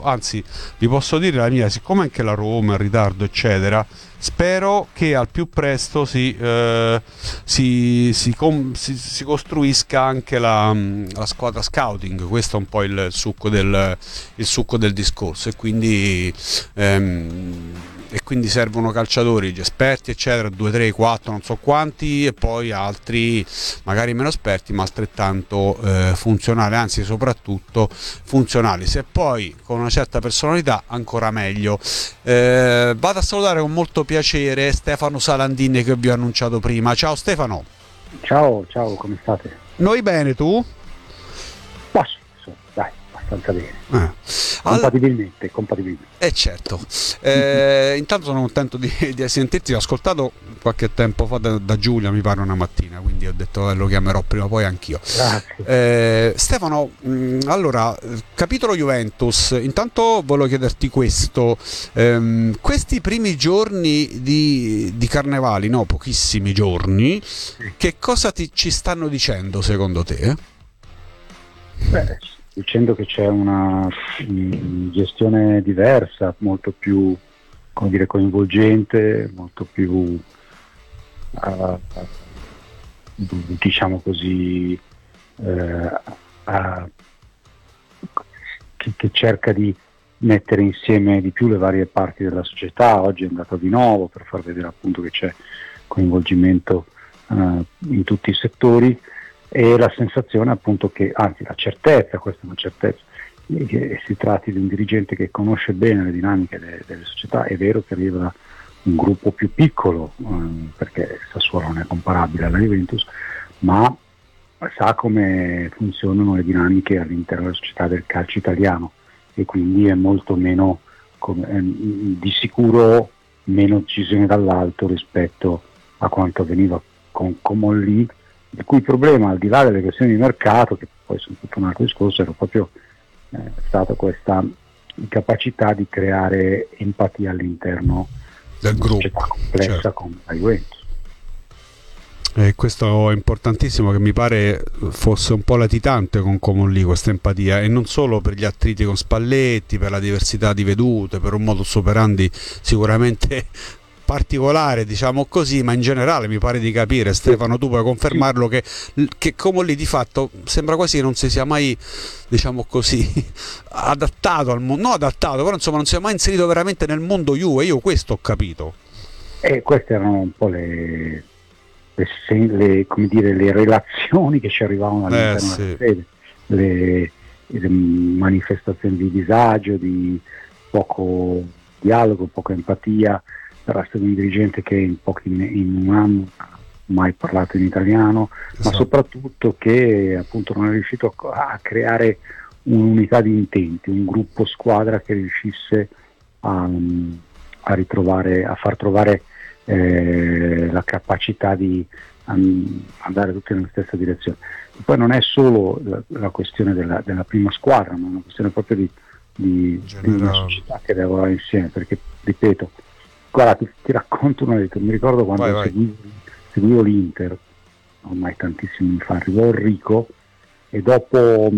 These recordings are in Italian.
anzi vi posso dire la mia, siccome anche la Roma è in ritardo eccetera, spero che al più presto si costruisca anche la squadra scouting. Questo è un po' il succo del discorso, e quindi servono calciatori, gli esperti eccetera, 2, 3, 4 non so quanti, e poi altri magari meno esperti ma altrettanto funzionali, anzi soprattutto funzionali, se poi con una certa personalità ancora meglio. Vado a salutare con molto piacere Stefano Salandini, che vi ho annunciato prima. Ciao Stefano. Ciao, come state? Noi bene, tu? Dai, abbastanza bene. Compatibilmente. Certo. Intanto sono contento di sentirti. Ho ascoltato qualche tempo fa da Giulia, mi pare una mattina, quindi ho detto lo chiamerò prima o poi anch'io. Grazie. Stefano, allora, capitolo Juventus. Intanto volevo chiederti questo: questi primi giorni di Carnevali, no, pochissimi giorni, che cosa ci stanno dicendo secondo te? Dicendo che c'è una gestione diversa, molto più, come dire, coinvolgente, molto più diciamo così, che cerca di mettere insieme di più le varie parti della società. Oggi è andato di nuovo per far vedere appunto che c'è coinvolgimento in tutti i settori, e la sensazione appunto che, anzi la certezza, questa è una certezza, che si tratti di un dirigente che conosce bene le dinamiche delle società. È vero che arriva da un gruppo più piccolo, perché Sassuolo non è comparabile alla Juventus, ma sa come funzionano le dinamiche all'interno della società del calcio italiano, e quindi è molto meno, di sicuro meno decisione dall'alto rispetto a quanto avveniva con Comolli, il cui problema, al di là delle questioni di mercato, che poi sono tutto un altro discorso, era proprio stata questa incapacità di creare empatia all'interno del gruppo, società complessa, certo, come la Juventus. Questo è importantissimo, che mi pare fosse un po' latitante con Comolli, questa empatia, e non solo per gli attriti con Spalletti, per la diversità di vedute, per un modus operandi sicuramente particolare, diciamo così, ma in generale mi pare di capire, Stefano, tu puoi confermarlo, che Comolli di fatto sembra quasi non si sia mai, diciamo così, adattato al mondo, no adattato, però insomma non si è mai inserito veramente nel mondo Juve. Io questo ho capito. E queste erano un po' le relazioni che ci arrivavano all'interno della sede, le manifestazioni di disagio, di poco dialogo, poca empatia. Era stato un dirigente che in un anno non ha mai parlato in italiano, ma soprattutto che appunto non è riuscito a creare un'unità di intenti, un gruppo squadra che riuscisse a far trovare la capacità di andare tutti nella stessa direzione. E poi non è solo la questione della prima squadra, ma è una questione proprio di una società che deve lavorare insieme, perché ripeto, guarda, ti racconto un aneddoto. Mi ricordo quando seguivo l'Inter, ormai tantissimi anni fa, arrivò Enrico e dopo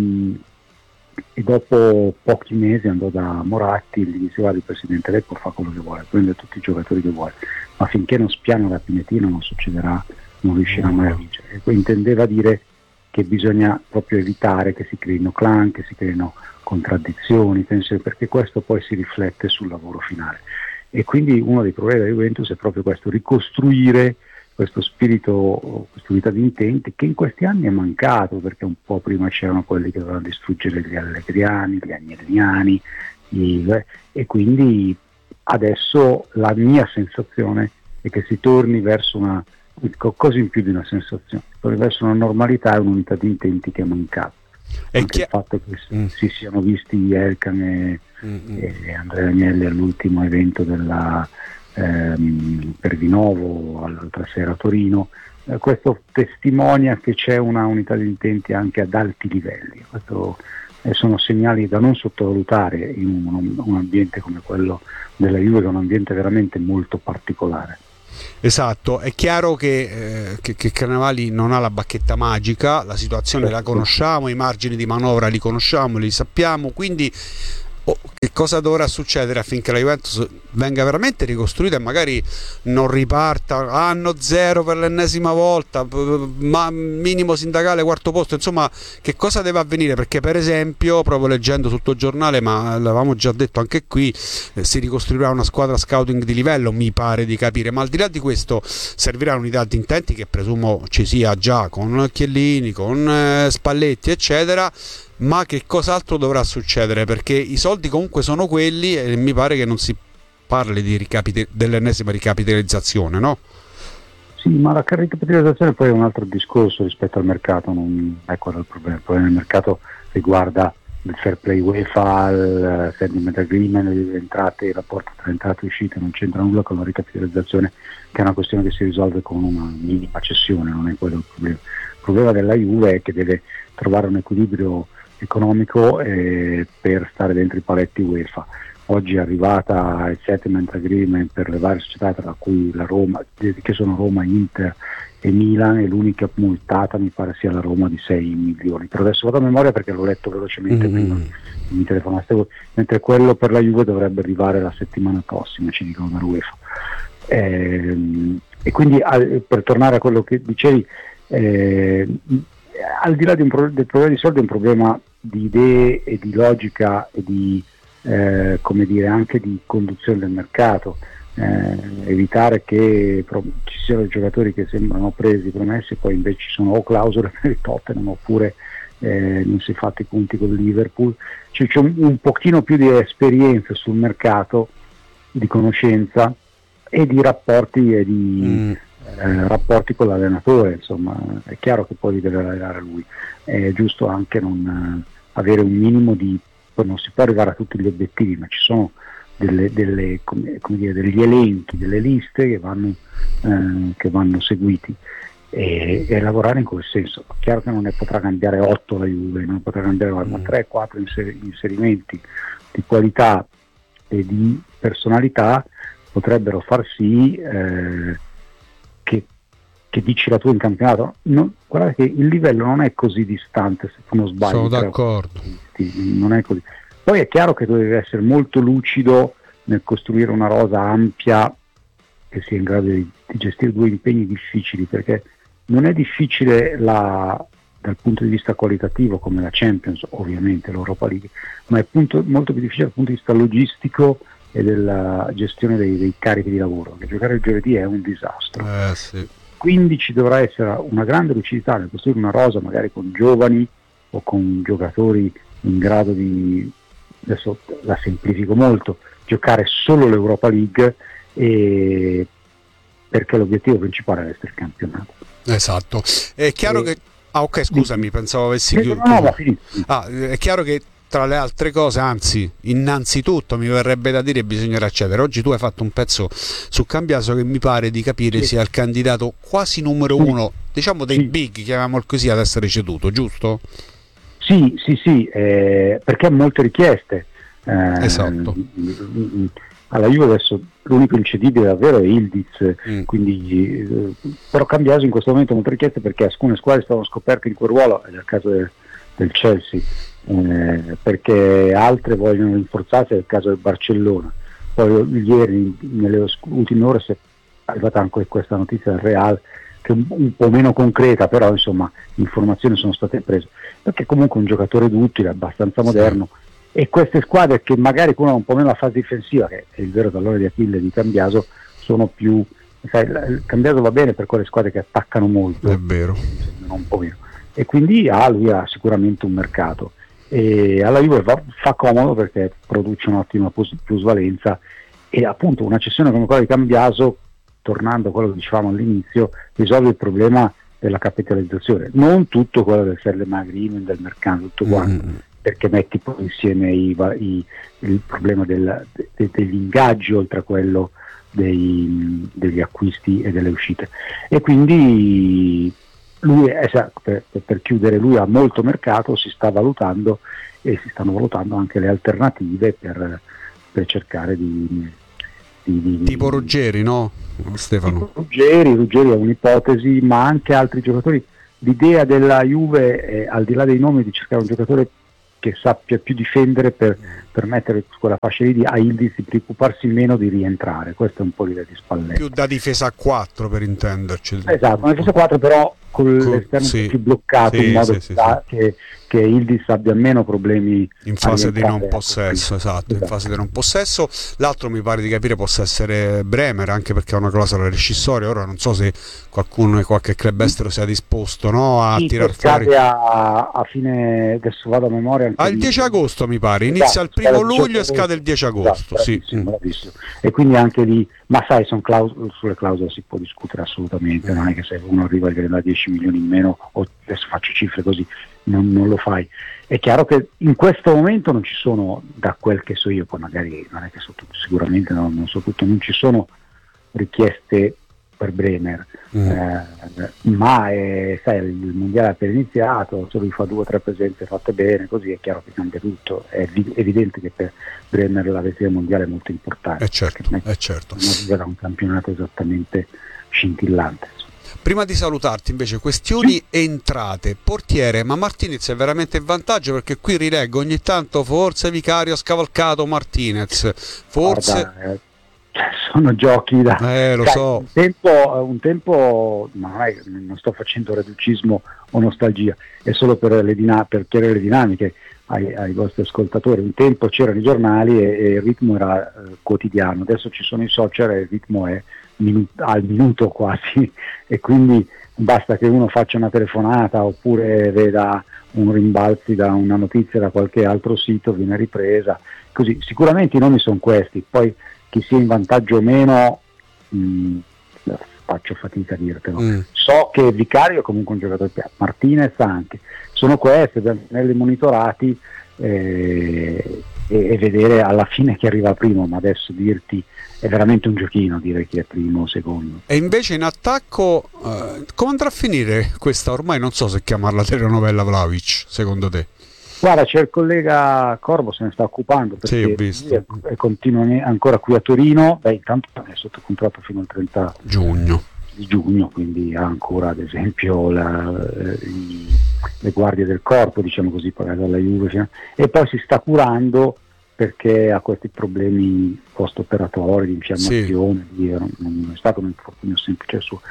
pochi mesi andò da Moratti e gli disse: guarda, il presidente, lei può fare quello che vuole, prende tutti i giocatori che vuole, ma finché non spiana la Pinetina non succederà, non riuscirà mai a vincere. E poi intendeva dire che bisogna proprio evitare che si creino clan, che si creino contraddizioni, perché questo poi si riflette sul lavoro finale. E quindi uno dei problemi della Juventus è proprio questo: ricostruire questo spirito, questa unità di intenti che in questi anni è mancato, perché un po' prima c'erano quelli che dovevano distruggere gli allegriani, gli agnelliani, e quindi adesso la mia sensazione è che si torni verso una cosa in più di una sensazione, si torni verso una normalità e un'unità di intenti che è mancata. Anche il fatto che si siano visti Elkan e Andrea Agnelli all'ultimo evento per Vinovo l'altra sera a Torino, questo testimonia che c'è una unità di intenti anche ad alti livelli. Questo sono segnali da non sottovalutare in un ambiente come quello della Juve, che è un ambiente veramente molto particolare. Esatto, è chiaro che Carnevali non ha la bacchetta magica, la situazione la conosciamo, i margini di manovra li conosciamo, li sappiamo, quindi che cosa dovrà succedere affinché la Juventus venga veramente ricostruita e magari non riparta anno zero per l'ennesima volta, ma minimo sindacale quarto posto, insomma che cosa deve avvenire? Perché per esempio, proprio leggendo tutto il giornale, ma l'avevamo già detto anche qui, si ricostruirà una squadra scouting di livello, mi pare di capire, ma al di là di questo servirà un'unità di intenti che presumo ci sia già con Chiellini, con Spalletti eccetera, ma che cos'altro dovrà succedere? Perché i soldi comunque sono quelli e mi pare che non si parli di dell'ennesima ricapitalizzazione, no? Sì, ma la ricapitalizzazione poi è un altro discorso rispetto al mercato, non è quello il problema. Il problema del mercato riguarda il fair play UEFA, il settlement agreement, le entrate, il rapporto tra entrate e uscite, non c'entra nulla con la ricapitalizzazione, che è una questione che si risolve con una minima cessione, non è quello il problema. Il problema della Juve è che deve trovare un equilibrio economico per stare dentro i paletti UEFA. Oggi è arrivata il settlement agreement per le varie società, tra cui la Roma, che sono Roma, Inter e Milan, e l'unica multata mi pare sia la Roma di 6 milioni. Per adesso vado a memoria perché l'ho letto velocemente prima mi telefonaste voi, mentre quello per la Juve dovrebbe arrivare la settimana prossima, ci dicono dalla UEFA. E quindi per tornare a quello che dicevi, al di là del problema di soldi, è un problema di idee e di logica e di come dire, anche di conduzione del mercato, evitare che ci siano giocatori che sembrano promessi e poi invece ci sono o clausole per il Tottenham oppure non si è fatti i punti con il Liverpool. C'è un pochino più di esperienza sul mercato, di conoscenza e di rapporti e di rapporti con l'allenatore, insomma è chiaro che poi deve allenare lui, è giusto anche non avere un minimo di, non si può arrivare a tutti gli obiettivi, ma ci sono degli elenchi, delle liste che vanno seguiti e lavorare in quel senso. Chiaro che non ne potrà cambiare 8 la Juve, non potrà cambiare ma 3-4 inserimenti di qualità e di personalità potrebbero far sì che dici la tua in campionato. Guardate che il livello non è così distante, se non sbaglio. Sono d'accordo. Non è così. Poi è chiaro che tu devi essere molto lucido nel costruire una rosa ampia che sia in grado di gestire due impegni difficili, perché non è difficile dal punto di vista qualitativo come la Champions, ovviamente l'Europa League, ma è molto più difficile dal punto di vista logistico e della gestione dei carichi di lavoro, perché giocare il giovedì è un disastro. Sì. Quindi ci dovrà essere una grande lucidità nel costruire una rosa magari con giovani o con giocatori in grado di, adesso la semplifico molto, giocare solo l'Europa League, perché l'obiettivo principale è essere il campionato. Esatto. È chiaro che ok, scusami, pensavo avessi chiuso. È chiaro che tra le altre cose, anzi innanzitutto mi verrebbe da dire bisognerà accedere. Oggi tu hai fatto un pezzo su Cambiaso che mi pare di capire sia il candidato quasi numero uno, diciamo dei big, chiamiamolo così, ad essere ceduto, giusto? Sì, perché ha molte richieste. Esatto. Alla Juve adesso l'unico incedibile davvero è Ildiz, quindi però Cambiaso in questo momento ha molte richieste perché alcune squadre stavano scoperte in quel ruolo, è il caso del Chelsea, perché altre vogliono rinforzarsi, è il caso del Barcellona. Poi ieri nelle ultime ore è arrivata anche questa notizia del Real, che è un po' meno concreta, però insomma informazioni sono state prese, perché comunque è un giocatore duttile, abbastanza moderno, e queste squadre che magari curano un po' meno la fase difensiva, che è il vero tallone di Achille di Cambiaso, sono più, il Cambiaso va bene per quelle squadre che attaccano molto, è vero, un po' meno, e quindi lui ha sicuramente un mercato, e alla Juve fa comodo perché produce un'ottima plusvalenza, e appunto una cessione come quella di Cambiaso, tornando a quello che dicevamo all'inizio, risolve il problema della capitalizzazione, non tutto quello del settlement agreement, del mercato, tutto quanto, perché metti poi insieme il problema degli ingaggi oltre a quello degli acquisti e delle uscite, e quindi lui per chiudere, lui ha molto mercato, si sta valutando e si stanno valutando anche le alternative per cercare di tipo Ruggeri, no Stefano? Ruggeri è un'ipotesi, ma anche altri giocatori. L'idea della Juve al di là dei nomi, di cercare un giocatore che sappia più difendere per permettere quella fascia lì a Yildiz di preoccuparsi meno di rientrare. Questo è un po' l'idea di Spalletti. Più da difesa a 4 per intenderci. Esatto, una difesa a 4 però con l'esterno più bloccato, in modo che Yildiz abbia meno problemi in fase di non possesso, esatto, in fase di non possesso. L'altro mi pare di capire possa essere Bremer, anche perché ha una clausola rescissoria. Ora non so se qualcuno, qualche club estero sia disposto, no, a tirar fuori a fine, adesso vado a memoria, il 10 agosto mi pare, inizia il 1° luglio e scade il 10 agosto. Bravissimo, bravissimo. E quindi anche lì, ma sai, sulle clausole si può discutere assolutamente, non è che se uno arriva a 10 milioni in meno, o adesso faccio cifre così, non lo fai. È chiaro che in questo momento non ci sono, da quel che so io, poi magari non è che so tutto, sicuramente non so tutto, non ci sono richieste per Bremer, ma sai, il mondiale è appena iniziato, se lui fa 2 o 3 presenze fatte bene, così è chiaro che cambia tutto. È evidente che per Bremer la vettura mondiale è molto importante, certo. Non era un campionato esattamente scintillante. Prima di salutarti invece, questioni entrate, portiere, ma Martinez è veramente in vantaggio, perché qui rileggo ogni tanto forse Vicario ha scavalcato Martinez, forse... Guarda, sono giochi da lo so. Un tempo non sto facendo reducismo o nostalgia, è solo per chiarire le dinamiche ai vostri ascoltatori. Un tempo c'erano i giornali e il ritmo era quotidiano, adesso ci sono i social e il ritmo è al minuto quasi, e quindi basta che uno faccia una telefonata oppure veda un rimbalzi da una notizia da qualche altro sito, viene ripresa così. Sicuramente i nomi sono questi, poi chi sia in vantaggio o meno faccio fatica a dirtelo. So che Vicario è comunque un giocatore, Martinez anche, sono questi, tenerli monitorati e vedere alla fine chi arriva primo, ma adesso dirti è veramente un giochino dire chi è primo o secondo. E invece in attacco come andrà a finire questa, ormai non so se chiamarla telenovela Vlahovic, secondo te? Guarda, c'è il collega Corbo, se ne sta occupando, perché ho visto. È continua ancora qui a Torino, intanto è sotto contratto fino al 30 giugno, quindi ha ancora ad esempio le guardie del corpo, diciamo così, pagate dalla Juve, e poi si sta curando perché ha questi problemi post-operatori di infiammazione, non è stato un infortunio semplice suo,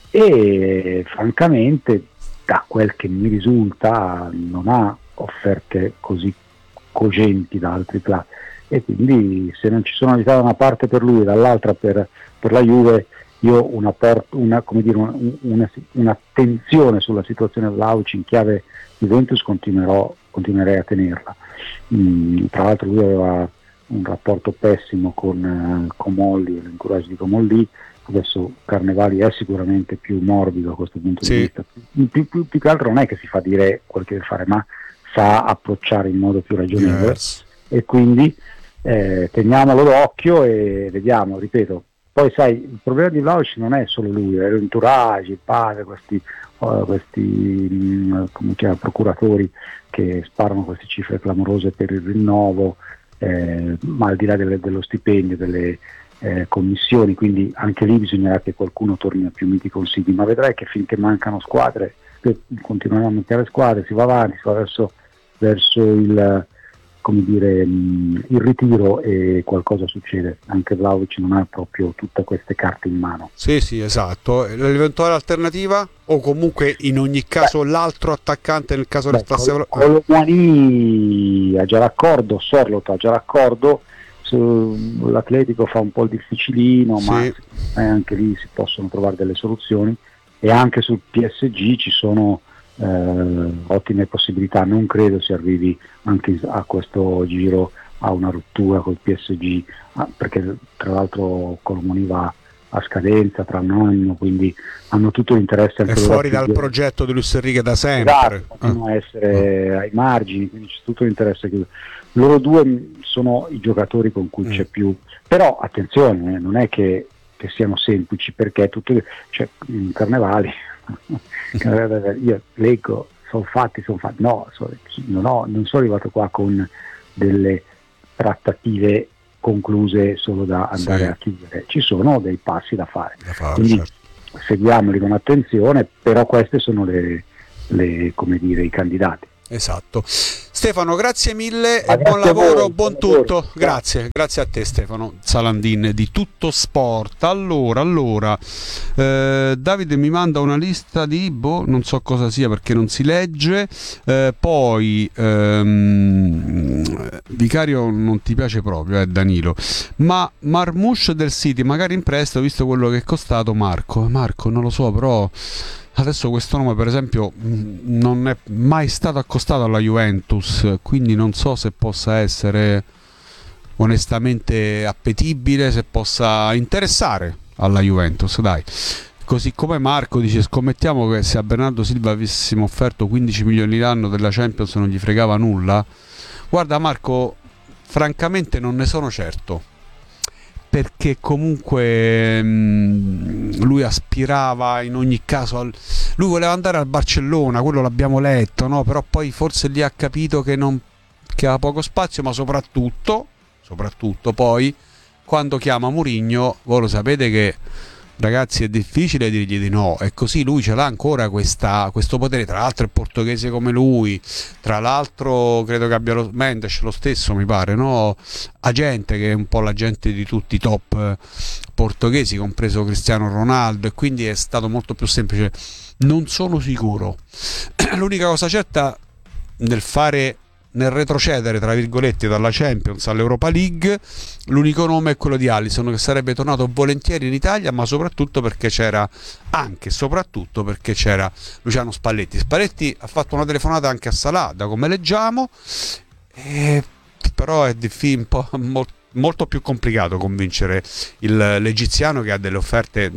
e francamente da quel che mi risulta non ha offerte così cogenti da altri club, e quindi se non ci sono novità da una parte per lui e dall'altra per la Juve, io un'attenzione sulla situazione Vlahovic in chiave Juventus continuerei a tenerla. Tra l'altro lui aveva un rapporto pessimo con Comolli e l'encourage di Comolli, adesso Carnevali è sicuramente più morbido a questo punto di vista, più che altro non è che si fa dire quel che deve fare, ma sa approcciare in modo più ragionevole, e quindi teniamolo d'occhio e vediamo, ripeto. Poi sai, il problema di Vlahovic non è solo lui, è l'entourage, il padre, questi come chiama, procuratori che sparano queste cifre clamorose per il rinnovo, ma al di là dello stipendio, delle commissioni, quindi anche lì bisognerà che qualcuno torni a più miti consigli, ma vedrai che finché mancano squadre, continueremo a mancare squadre, si va avanti, si va verso il ritiro, e qualcosa succede. Anche Vlahovic non ha proprio tutte queste carte in mano. Sì, esatto. L'eventuale alternativa, o comunque in ogni caso l'altro attaccante nel caso restasse Colomani ha già l'accordo, Sorlot ha già l'accordo, l'Atletico fa un po' il difficilino, ma anche lì si possono trovare delle soluzioni, e anche sul PSG ci sono ottime possibilità. Non credo si arrivi anche a questo giro a una rottura col PSG, perché tra l'altro Colomani va a scadenza tra un anno, quindi hanno tutto l'interesse. È fuori dal progetto di Luis Enrique da sempre, continuano a essere ai margini, quindi c'è tutto l'interesse che loro due sono i giocatori con cui c'è più, però attenzione, non è che siano semplici, perché cioè Carnevali io leggo, sono fatti, no, non sono arrivato qua con delle trattative concluse solo da andare a chiudere, ci sono dei passi da fare, quindi seguiamoli con attenzione, però queste sono i candidati. Esatto. Stefano, grazie mille Ma e buon grazie a lavoro, voi, buon buon lavoro. tutto. Grazie a te Stefano Salandin di Tutto Sport. Allora, Davide mi manda una lista di non so cosa sia perché non si legge. Poi Vicario non ti piace proprio, Danilo. Ma Marmouche del City, magari in prestito, visto quello che è costato. Marco, non lo so, però adesso questo nome per esempio non è mai stato accostato alla Juventus, quindi non so se possa essere onestamente appetibile, se possa interessare alla Juventus, dai. Così come Marco dice, scommettiamo che se a Bernardo Silva avessimo offerto 15 milioni l'anno della Champions non gli fregava nulla. Guarda Marco, francamente non ne sono certo, perché comunque lui aspirava in ogni caso lui voleva andare al Barcellona, quello l'abbiamo letto, no? Però poi forse lì ha capito che aveva poco spazio, ma soprattutto poi quando chiama Mourinho, voi lo sapete che ragazzi è difficile dirgli di no, e così lui ce l'ha ancora questo potere, tra l'altro è portoghese come lui, tra l'altro credo che abbia Mendes lo stesso mi pare, no? Agente, che è un po' l'agente di tutti i top portoghesi, compreso Cristiano Ronaldo, e quindi è stato molto più semplice. Non sono sicuro. L'unica cosa certa nel retrocedere tra virgolette dalla Champions all'Europa League, l'unico nome è quello di Alisson, che sarebbe tornato volentieri in Italia, ma soprattutto perché c'era Luciano Spalletti ha fatto una telefonata anche a Salah, da come leggiamo, però è un po' molto più complicato convincere l'egiziano, che ha delle offerte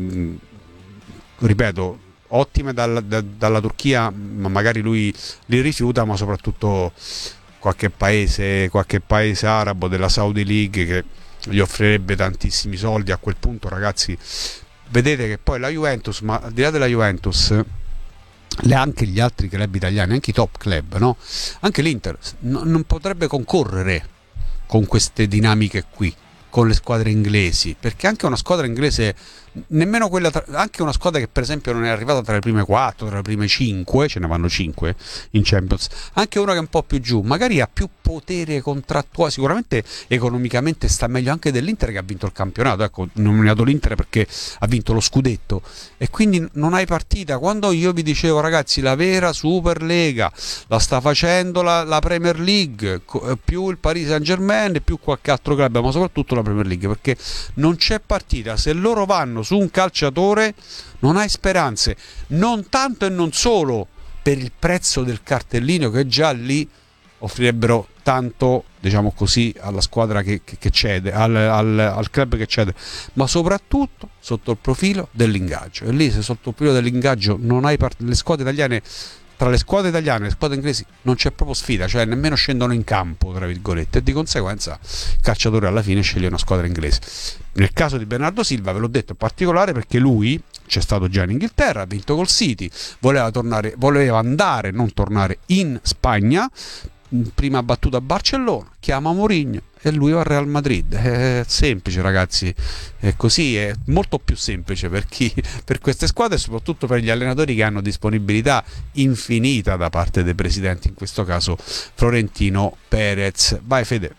ripeto ottime dalla Turchia, ma magari lui li rifiuta, ma soprattutto qualche paese arabo della Saudi League che gli offrirebbe tantissimi soldi. A quel punto, ragazzi, vedete che poi la Juventus, ma al di là della Juventus, anche gli altri club italiani, anche i top club, no? Anche l'Inter non potrebbe concorrere con queste dinamiche qui, con le squadre inglesi, perché anche una squadra inglese, nemmeno quella anche una squadra che per esempio non è arrivata tra le prime 4, tra le prime 5, ce ne vanno 5 in Champions, anche una che è un po' più giù, magari ha più potere contrattuale, sicuramente economicamente sta meglio anche dell'Inter, che ha vinto il campionato, ecco, nominato l'Inter perché ha vinto lo scudetto, e quindi non hai partita. Quando io vi dicevo, ragazzi, la vera Superlega la sta facendo la Premier League, più il Paris Saint-Germain e più qualche altro club, ma soprattutto la Premier League, perché non c'è partita. Se loro vanno su un calciatore non hai speranze, non tanto e non solo per il prezzo del cartellino, che già lì offrirebbero tanto, diciamo così, alla squadra che cede, al club che cede, ma soprattutto sotto il profilo dell'ingaggio. E lì, se sotto il profilo dell'ingaggio non hai le squadre italiane, tra le squadre italiane e le squadre inglesi non c'è proprio sfida, cioè nemmeno scendono in campo, tra virgolette, e di conseguenza il calciatore alla fine sceglie una squadra inglese. Nel caso di Bernardo Silva, ve l'ho detto, in particolare perché lui c'è stato già in Inghilterra, ha vinto col City, voleva andare, non tornare in Spagna, prima battuta a Barcellona, chiama Mourinho e lui va al Real Madrid. È semplice, ragazzi, è così, è molto più semplice per queste squadre, e soprattutto per gli allenatori che hanno disponibilità infinita da parte dei presidenti, in questo caso Florentino Perez. Vai Fede.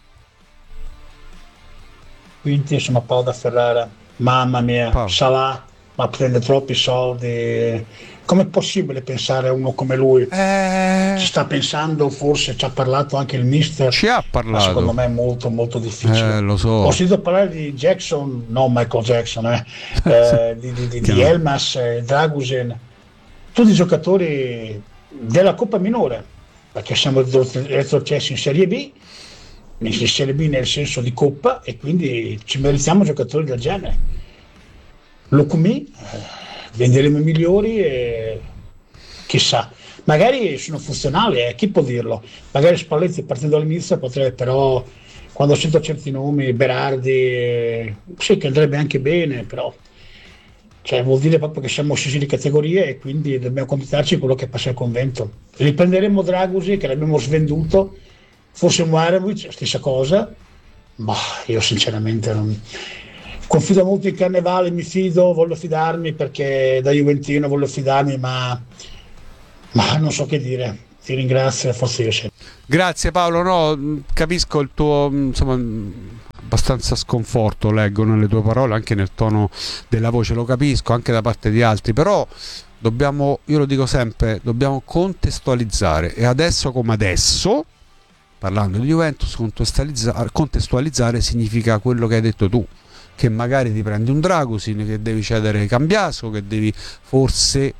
Quindi sono Paolo da Ferrara, mamma mia, Paolo. Salah, ma prende troppi soldi. Com'è possibile pensare a uno come lui? Ci sta pensando, forse ci ha parlato anche il mister, Ci ha ma parlato. secondo me è molto molto difficile. Lo so. Ho sentito parlare di Jackson, no Michael Jackson, di Elmas, Dragusin, tutti giocatori della Coppa minore, perché siamo retrocessi in Serie B, in Serie B nel senso di Coppa, e quindi ci meritiamo giocatori del genere. Locumi, venderemo i migliori e chissà, magari sono funzionali, chi può dirlo? Magari Spalletti partendo all'inizio potrebbe, però quando sento certi nomi, Berardi, sì che andrebbe anche bene, però cioè, vuol dire proprio che siamo scesi di categorie e quindi dobbiamo contentarci quello che passa al convento. Riprenderemo Dragusi, che l'abbiamo svenduto, forse Muarevic, stessa cosa, ma io sinceramente non confido molto in Carnevale, voglio fidarmi perché da Juventino voglio fidarmi, ma non so che dire. ti ringrazio, forse io scelgo. Grazie Paolo, no, capisco il tuo, insomma, abbastanza sconforto, leggo nelle tue parole, anche nel tono della voce, lo capisco anche da parte di altri, però dobbiamo, io lo dico sempre, dobbiamo contestualizzare, e adesso come adesso, parlando di Juventus, contestualizzare significa quello che hai detto tu, che magari ti prendi un Dragusin, che devi cedere Cambiaso, che devi forse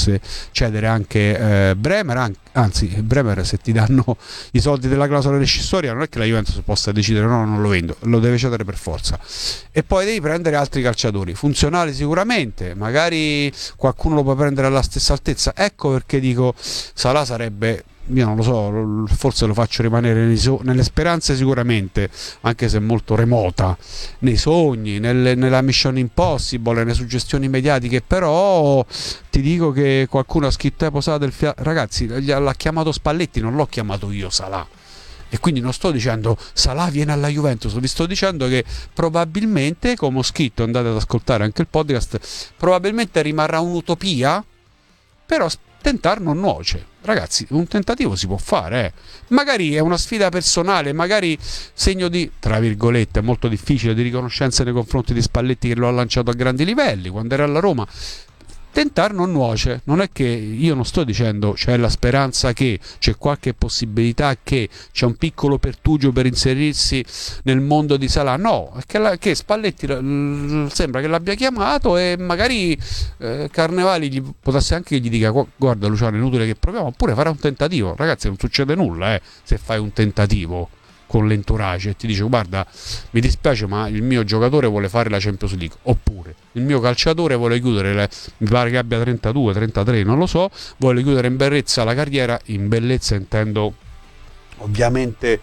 cedere anche Bremer, anzi Bremer, se ti danno i soldi della clausola rescissoria non è che la Juventus possa decidere no, non lo vendo, lo deve cedere per forza, e poi devi prendere altri calciatori funzionali sicuramente, magari qualcuno lo può prendere alla stessa altezza. Ecco perché dico Salah sarebbe, io non lo so, forse lo faccio rimanere nelle speranze sicuramente, anche se molto remota, nei sogni, nella Mission Impossible, nelle suggestioni mediatiche, però ti dico che qualcuno ha scritto Posata del ragazzi, l'ha chiamato Spalletti, non l'ho chiamato io Salah, e quindi non sto dicendo Salah viene alla Juventus, vi sto dicendo che probabilmente, come ho scritto, andate ad ascoltare anche il podcast, probabilmente rimarrà un'utopia, però tentare non nuoce. Ragazzi, un tentativo si può fare, magari è una sfida personale, magari segno di, tra virgolette, molto difficile, di riconoscenza nei confronti di Spalletti, che lo ha lanciato a grandi livelli quando era alla Roma. Tentare non nuoce, non è che io non sto dicendo c'è la speranza che c'è qualche possibilità che c'è un piccolo pertugio per inserirsi nel mondo di Salah, no, è che Spalletti sembra che l'abbia chiamato e magari Carnevali potesse anche che gli dica guarda Luciano, è inutile che proviamo, oppure farà un tentativo. Ragazzi, non succede nulla se fai un tentativo con l'entourage e ti dice guarda, mi dispiace ma il mio giocatore vuole fare la Champions League, oppure il mio calciatore vuole chiudere mi pare che abbia 32, 33, non lo so, vuole chiudere in bellezza la carriera, in bellezza intendo ovviamente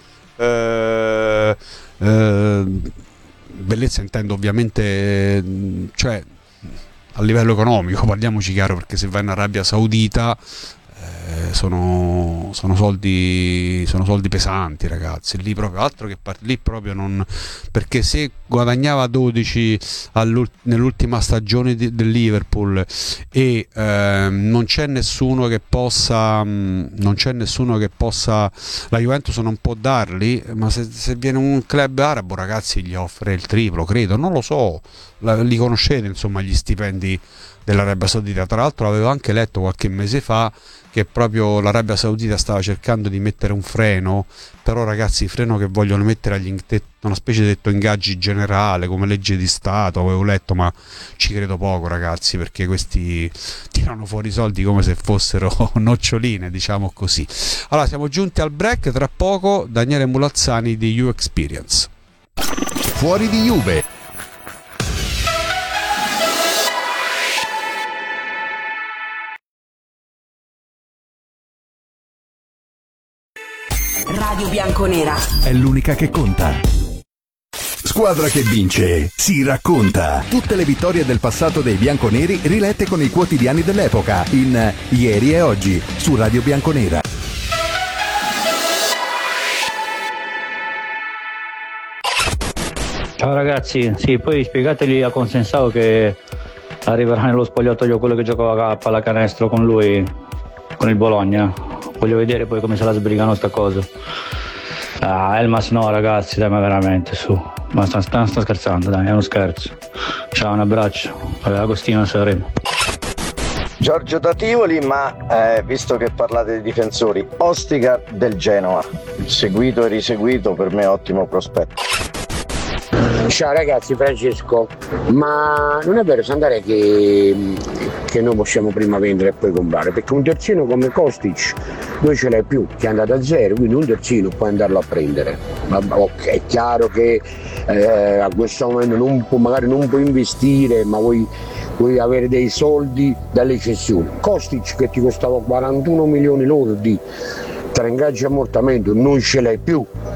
cioè a livello economico, parliamoci chiaro, perché se vai in Arabia Saudita sono soldi pesanti, ragazzi, lì proprio altro che lì proprio non, perché se guadagnava 12 nell'ultima stagione del Liverpool e non c'è nessuno che possa la Juventus non può darli, ma se viene un club arabo, ragazzi, gli offre il triplo, credo, non lo so, li conoscete insomma gli stipendi dell'Arabia Saudita. Tra l'altro avevo anche letto qualche mese fa che proprio l'Arabia Saudita stava cercando di mettere un freno, però ragazzi, il freno che vogliono mettere una specie di detto ingaggi generale come legge di Stato, avevo letto, ma ci credo poco, ragazzi, perché questi tirano fuori i soldi come se fossero noccioline, diciamo così. Allora, siamo giunti al break, tra poco Daniele Mulazzani di U Experience. Fuori di Juve. Radio Bianconera È l'unica che conta. Squadra che vince si racconta. Tutte le vittorie del passato dei bianconeri rilette con i quotidiani dell'epoca in Ieri e Oggi su Radio Bianconera. Ciao ragazzi, sì, poi spiegategli a Consensao che arriverà nello spogliatoio quello che giocava a pallacanestro con lui, con il Bologna. Voglio vedere poi come se la sbrigano sta cosa. Elmas no ragazzi, dai, ma veramente su. Ma sta scherzando, dai, è uno scherzo. Ciao, un abbraccio. Agostino Saremo. Giorgio da Tivoli, ma visto che parlate di difensori, Ostica del Genoa, seguito e riseguito, per me ottimo prospetto. Ciao ragazzi, Francesco, ma non è vero Sandare che noi possiamo prima vendere e poi comprare, perché un terzino come Kostic non ce l'hai più, che è andato a zero, quindi un terzino puoi andarlo a prendere. Ok, è chiaro che a questo momento magari non puoi investire, ma vuoi avere dei soldi dalle cessioni. Kostic, che ti costava 41 milioni lordi tra ingaggi e ammortamento, non ce l'hai più.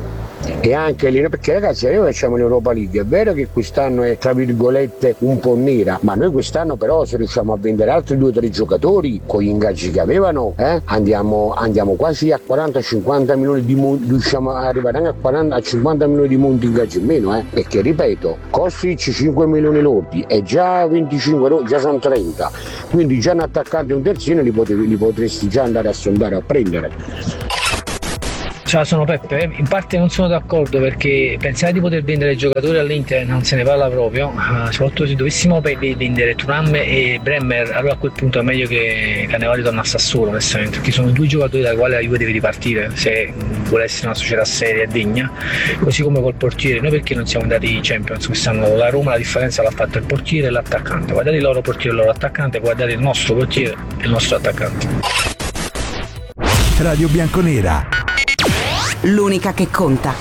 e anche lì, perché ragazzi noi facciamo l'Europa League, è vero che quest'anno è tra virgolette un po' nera, ma noi quest'anno però se riusciamo a vendere altri 2 o 3 giocatori con gli ingaggi che avevano, andiamo quasi a 40-50 milioni di monti, riusciamo ad arrivare anche a 50 milioni di monti ingaggi in meno, perché ripeto, Kostic 5 milioni lordi e già 25, già sono 30, quindi già un attaccante e un terzino li potresti già andare a sondare a prendere. Ciao, sono Peppe. In parte non sono d'accordo perché pensare di poter vendere giocatori all'Inter non se ne parla proprio, soprattutto se dovessimo vendere Thuram e Bremer, allora a quel punto è meglio che Cannavaro torni a Sassuolo, onestamente, perché sono 2 giocatori dai quali la Juve deve ripartire se vuole essere una società seria e degna, così come col portiere. Noi perché non siamo andati in Champions quest'anno? La Roma la differenza l'ha fatta il portiere e l'attaccante. Guardate il loro portiere e il loro attaccante, guardate il nostro portiere e il nostro attaccante. Radio Bianconera, l'unica che conta.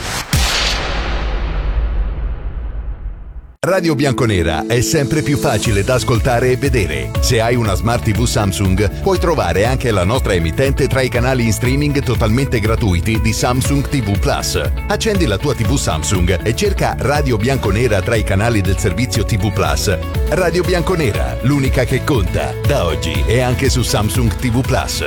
Radio Bianconera è sempre più facile da ascoltare e vedere. Se hai una Smart TV Samsung, puoi trovare anche la nostra emittente tra i canali in streaming totalmente gratuiti di Samsung TV Plus. Accendi la tua TV Samsung e cerca Radio Bianconera tra i canali del servizio TV Plus. Radio Bianconera, l'unica che conta, da oggi e anche su Samsung TV Plus.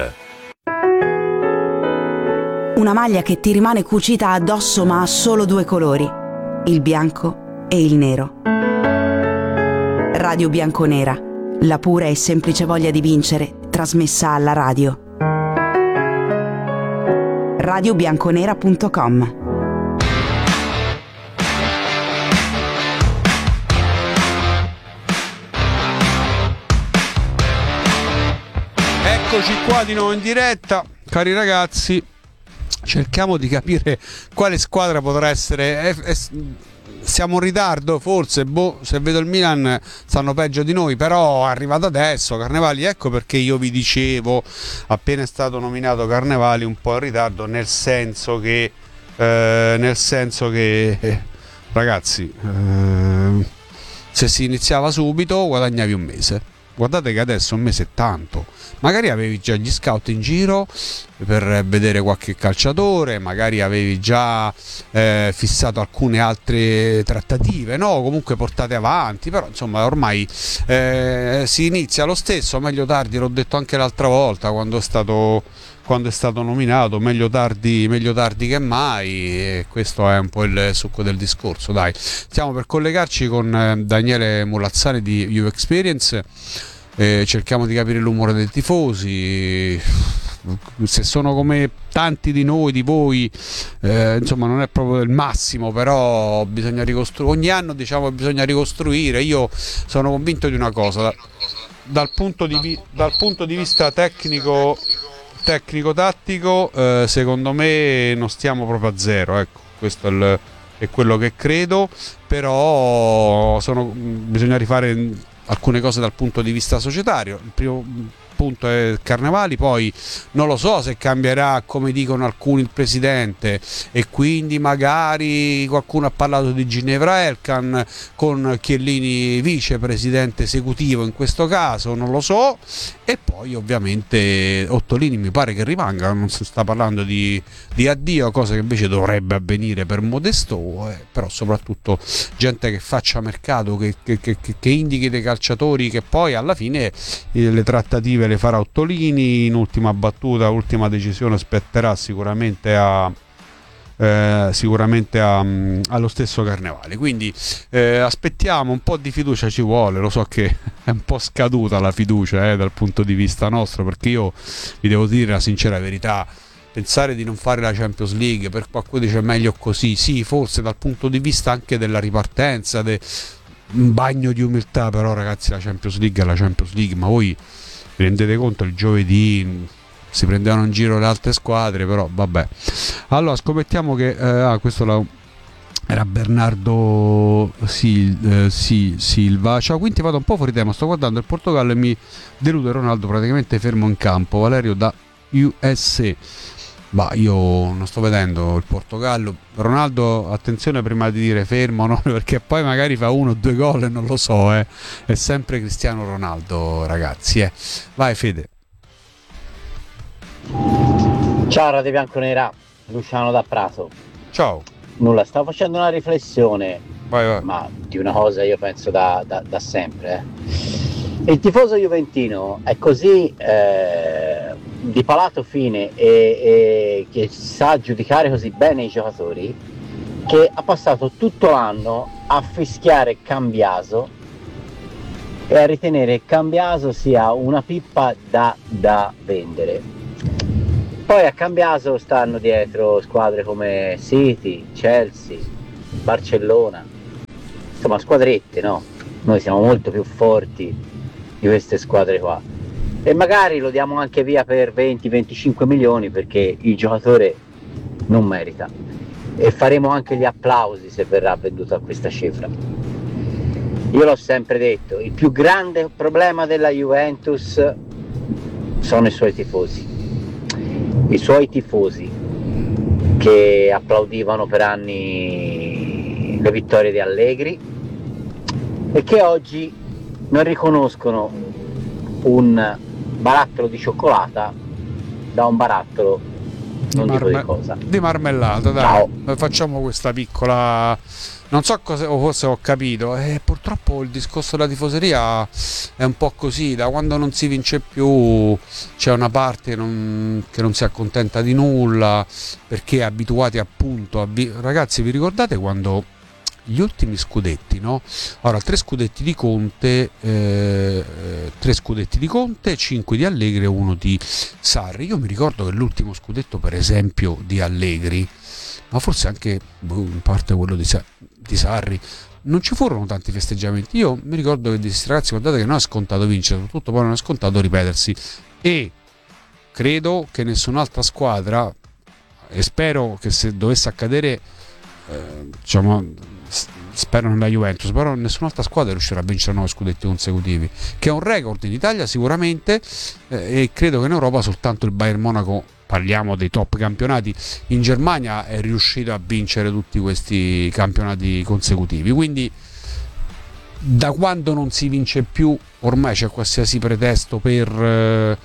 Una maglia che ti rimane cucita addosso ma ha solo 2 colori, il bianco e il nero. Radio Bianconera, la pura e semplice voglia di vincere, trasmessa alla radio. radiobianconera.com. Eccoci qua di nuovo in diretta, cari ragazzi. Cerchiamo di capire quale squadra potrà essere. Siamo in ritardo, forse. Se vedo il Milan stanno peggio di noi, però è arrivato adesso Carnevali. Ecco perché io vi dicevo, appena è stato nominato Carnevali, un po' in ritardo, nel senso che ragazzi, se si iniziava subito guadagnavi un mese. Guardate che adesso un mese è tanto. Magari avevi già gli scout in giro per vedere qualche calciatore, magari avevi già fissato alcune altre trattative, no? Comunque portate avanti, però insomma ormai si inizia lo stesso, meglio tardi, l'ho detto anche l'altra volta quando è stato nominato, meglio tardi che mai, e questo è un po' il succo del discorso. Dai, stiamo per collegarci con Daniele Mulazzani di Juve Experience, cerchiamo di capire l'umore dei tifosi, se sono come tanti di noi, di voi, insomma non è proprio il massimo, però bisogna ricostruire, ogni anno diciamo bisogna ricostruire. Io sono convinto di una cosa, dal punto di vista tecnico-tattico, secondo me non stiamo proprio a zero, ecco, questo è quello che credo, però bisogna rifare alcune cose dal punto di vista societario. Il primo punto è Carnevali, poi non lo so se cambierà, come dicono alcuni, il presidente, e quindi magari qualcuno ha parlato di Ginevra Elkan con Chiellini vicepresidente esecutivo in questo caso, non lo so, e poi ovviamente Ottolini mi pare che rimanga, non si sta parlando di addio, cosa che invece dovrebbe avvenire per Modesto, però soprattutto gente che faccia mercato, che indichi dei calciatori che poi alla fine le trattative le farà Ottolini. In ultima battuta, ultima decisione spetterà sicuramente allo stesso Carnevali, quindi aspettiamo, un po' di fiducia ci vuole. Lo so che è un po' scaduta la fiducia dal punto di vista nostro, perché io vi devo dire la sincera verità, pensare di non fare la Champions League, per qualcuno dice meglio così, sì, forse dal punto di vista anche della ripartenza, un bagno di umiltà, però ragazzi la Champions League è la Champions League, ma voi vi rendete conto, il giovedì si prendevano in giro le altre squadre, però vabbè. Allora scommettiamo che questo era Bernardo Silva. Ciao, quindi vado un po' fuori tema, sto guardando il Portogallo e mi delude Ronaldo praticamente fermo in campo. Valerio da USA. Ma io non sto vedendo il Portogallo. Ronaldo, attenzione prima di dire fermo, no? Perché poi magari fa 1 o 2 gol e non lo so, è sempre Cristiano Ronaldo, ragazzi. Vai Fede. Ciao Radio Bianconera, Luciano da Prato. Ciao. nulla, stavo facendo una riflessione, vai. ma di una cosa io penso da sempre. Il tifoso juventino è così di palato fine e che sa giudicare così bene i giocatori, che ha passato tutto l'anno a fischiare Cambiaso e a ritenere che Cambiaso sia una pippa da vendere. Poi a Cambiaso stanno dietro squadre come City, Chelsea, Barcellona, insomma squadrette, no? Noi siamo molto più forti di queste squadre qua e magari lo diamo anche via per 20-25 milioni perché il giocatore non merita, e faremo anche gli applausi se verrà venduto a questa cifra. Io l'ho sempre detto, il più grande problema della Juventus sono i suoi tifosi che applaudivano per anni le vittorie di Allegri e che oggi non riconoscono un barattolo di cioccolata da un barattolo di marmellata, dai. Ciao. Facciamo questa piccola, non so cosa, o forse ho capito, purtroppo il discorso della tifoseria è un po' così, da quando non si vince più c'è una parte che non si accontenta di nulla perché è abituati appunto ragazzi, vi ricordate quando gli ultimi scudetti, no? Ora 3 scudetti di Conte, 5 di Allegri e 1 di Sarri. Io mi ricordo che l'ultimo scudetto, per esempio, di Allegri, ma forse anche in parte quello di Sarri, non ci furono tanti festeggiamenti. Io mi ricordo che dissi: ragazzi, guardate che non è scontato vincere, soprattutto poi non è scontato ripetersi, e credo che nessun'altra squadra, e spero che se dovesse accadere, spero nella Juventus, però nessun'altra squadra riuscirà a vincere 9 scudetti consecutivi, che è un record in Italia sicuramente, e credo che in Europa soltanto il Bayern Monaco, parliamo dei top campionati, in Germania è riuscito a vincere tutti questi campionati consecutivi. Quindi da quando non si vince più ormai c'è qualsiasi pretesto per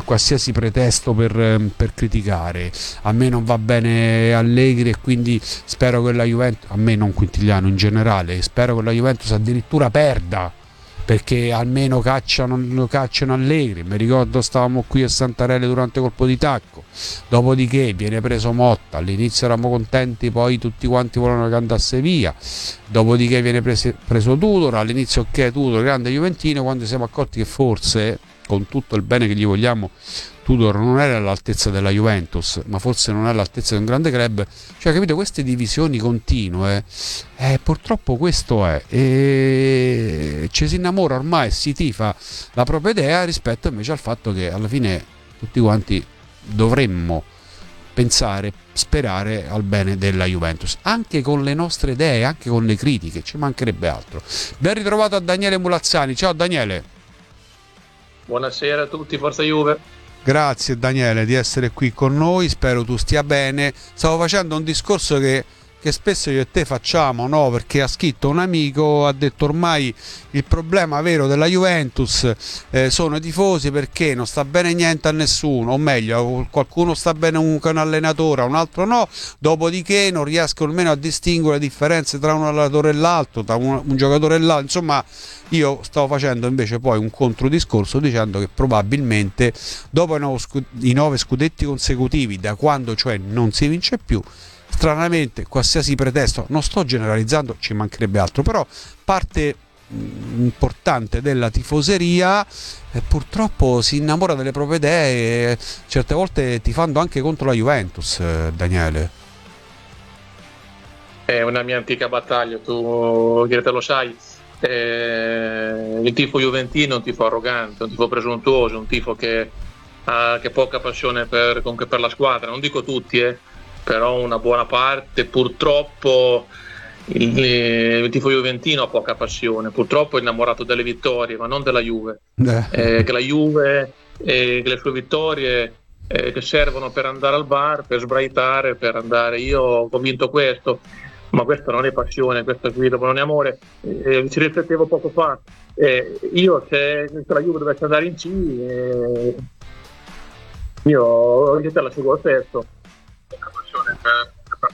criticare. A me non va bene Allegri e quindi spero che la Juventus, a me non Quintiliano in generale, spero che la Juventus addirittura perda, perché almeno cacciano Allegri. Mi ricordo stavamo qui a Santarelli durante colpo di tacco, dopodiché viene preso Motta, all'inizio eravamo contenti, poi tutti quanti volevano che andasse via, dopodiché viene preso Tudor, all'inizio ok, Tudor grande juventino, quando siamo accorti che forse, con tutto il bene che gli vogliamo, Tudor non era all'altezza della Juventus, ma forse non è all'altezza di un grande club, cioè capite, queste divisioni continue, purtroppo questo è, e ci si innamora ormai, si tifa la propria idea rispetto invece al fatto che alla fine tutti quanti dovremmo pensare, sperare al bene della Juventus, anche con le nostre idee, anche con le critiche, ci mancherebbe altro. Ben ritrovato a Daniele Mulazzani. Ciao Daniele. Buonasera a tutti, forza Juve. Grazie Daniele di essere qui con noi, spero tu stia bene. Stavo facendo un discorso che spesso io e te facciamo, no? Perché ha scritto un amico, ha detto ormai il problema vero della Juventus sono i tifosi, perché non sta bene niente a nessuno, o meglio, qualcuno sta bene un allenatore, un altro no, dopodiché non riescono nemmeno a distinguere le differenze tra un allenatore e l'altro, tra un giocatore e l'altro. Insomma, io stavo facendo invece poi un controdiscorso dicendo che probabilmente dopo i 9 scudetti consecutivi, da quando cioè non si vince più, stranamente qualsiasi pretesto, non sto generalizzando, ci mancherebbe altro, però parte importante della tifoseria purtroppo si innamora delle proprie idee, certe volte tifando anche contro la Juventus. Daniele, è una mia antica battaglia, tu te lo sai. Il tifo juventino è un tifo arrogante, un tifo presuntuoso, un tifo che ha poca passione comunque per la squadra, non dico tutti, però una buona parte. Purtroppo il tifo juventino ha poca passione, purtroppo è innamorato delle vittorie, ma non della Juve, che la Juve e le sue vittorie che servono per andare al bar, per sbraitare, per andare, io ho vinto questo, ma questa non è passione, questo qui dopo non è amore. Ci riflettevo poco fa, io se la Juve dovesse andare in C, io te la seguo lo stesso.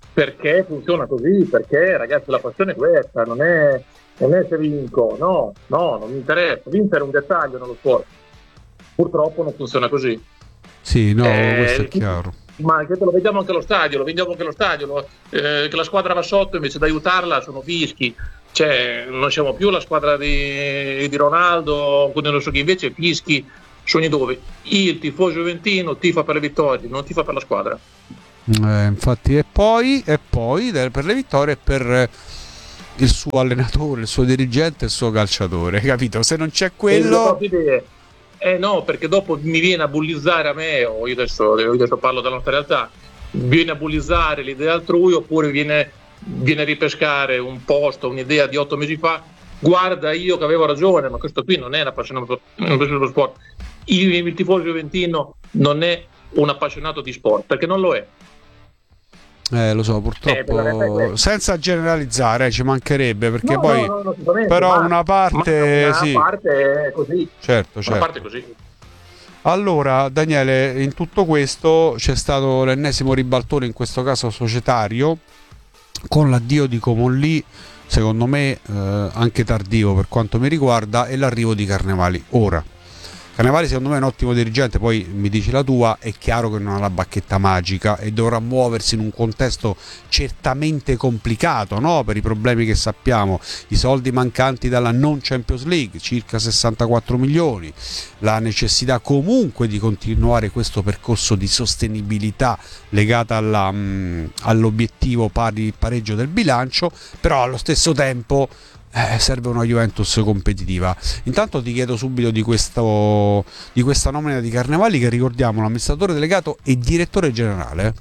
perché funziona così, perché ragazzi la passione è questa, non è se vinco, no, non mi interessa, vincere è un dettaglio nello sport, purtroppo non funziona così. Sì, no, questo è chiaro. Ma che lo vediamo anche allo stadio, che la squadra va sotto, invece di aiutarla sono fischi, cioè non siamo più la squadra di Ronaldo, non so chi, invece fischi su ogni dove. Il tifoso juventino tifa per le vittorie, non tifa per la squadra. Infatti, e poi per le vittorie per il suo allenatore, il suo dirigente, il suo calciatore, capito? Se non c'è quello... No, perché dopo mi viene a bullizzare a me, o io adesso parlo della nostra realtà, viene a bullizzare l'idea altrui, oppure viene a ripescare un posto, un'idea di 8 mesi fa, guarda io che avevo ragione, ma questo qui non è una passione dello sport. Il tifoso juventino non è un appassionato di sport, perché non lo è. Lo so, purtroppo, senza generalizzare, ci mancherebbe, perché però una parte sì. Una parte è così. Certo. Una parte è così. Allora, Daniele, in tutto questo c'è stato l'ennesimo ribaltone, in questo caso societario, con l'addio di Comolli, secondo me anche tardivo per quanto mi riguarda, e l'arrivo di Carnevali. Ora, Carnevali secondo me è un ottimo dirigente, poi mi dici la tua, è chiaro che non ha la bacchetta magica e dovrà muoversi in un contesto certamente complicato, no? Per i problemi che sappiamo, i soldi mancanti dalla non Champions League, circa 64 milioni, la necessità comunque di continuare questo percorso di sostenibilità legata all'obiettivo pareggio del bilancio, però allo stesso tempo serve una Juventus competitiva. Intanto ti chiedo subito di questa nomina di Carnevali, che ricordiamo l'amministratore delegato e direttore generale.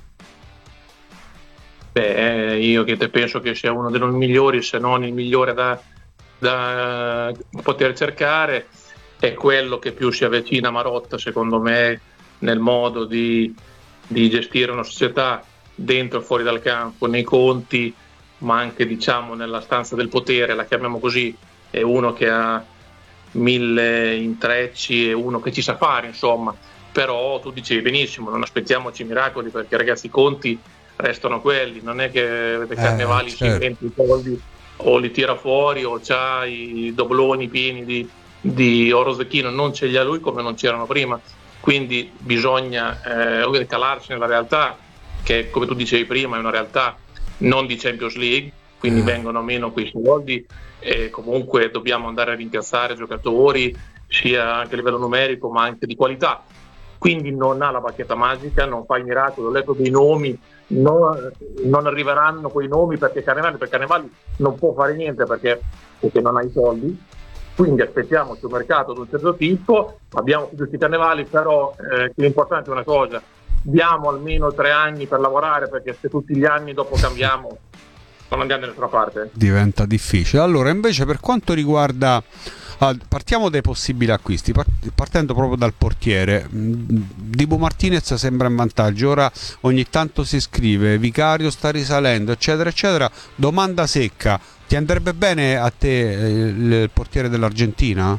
Io che penso che sia uno dei migliori, se non il migliore da poter cercare, è quello che più si avvicina a Marotta, secondo me, nel modo di gestire una società dentro e fuori dal campo, nei conti, ma anche diciamo nella stanza del potere, la chiamiamo così. È uno che ha 1000 intrecci, è uno che ci sa fare, insomma. Però tu dicevi benissimo, non aspettiamoci miracoli, perché ragazzi i conti restano quelli, non è che Carnevali si inventa i soldi o li tira fuori o c'ha i dobloni pieni di oro zecchino, non ce li ha lui come non c'erano prima, quindi bisogna calarsi nella realtà, che come tu dicevi prima è una realtà non di Champions League, quindi vengono meno quei soldi e comunque dobbiamo andare a rimpiazzare giocatori sia anche a livello numerico ma anche di qualità, quindi non ha la bacchetta magica, non fa i miracoli. Ho letto dei nomi, non arriveranno quei nomi per Carnevali non può fare niente perché non ha i soldi, quindi aspettiamoci un mercato di un certo tipo, abbiamo più questi Carnevali, però l'importante è una cosa: diamo almeno 3 anni per lavorare, perché se tutti gli anni dopo cambiamo non andiamo da nessuna parte. Diventa difficile. Allora, invece, per quanto riguarda partiamo dai possibili acquisti, partendo proprio dal portiere. Dibu Martinez sembra in vantaggio, ora ogni tanto si scrive Vicario sta risalendo, eccetera eccetera. Domanda secca: ti andrebbe bene a te il portiere dell'Argentina?